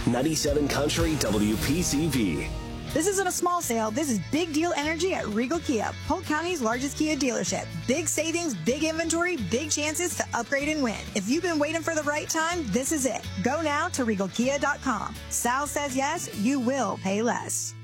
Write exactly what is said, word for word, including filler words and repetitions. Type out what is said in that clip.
ninety-seven Country W P C V. This isn't a small sale. This is big deal energy at Regal Kia, Polk County's largest Kia dealership. Big savings, big inventory, big chances to upgrade and win. If you've been waiting for the right time, this is it. Go now to regal kia dot com. Sal says yes, you will pay less.